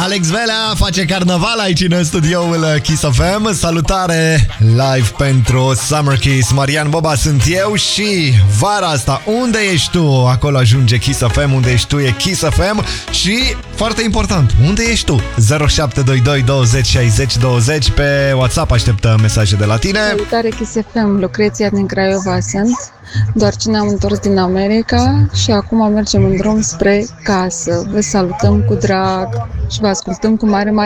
Alex Velea face carnaval aici în studioul Kiss FM. Salutare live pentru Summer Kiss. Marian Boba sunt eu și vara asta, unde ești tu? Acolo ajunge Kiss FM, unde ești tu e Kiss FM. Și, foarte important, unde ești tu? 0722 20 60 20. Pe WhatsApp așteptăm mesaje de la tine. Salutare Kiss FM, Lucreția din Craiova sunt. Doar ce ne-am întors din America și acum mergem în drum spre casă. Vă salutăm cu drag și vă ascultăm cu mare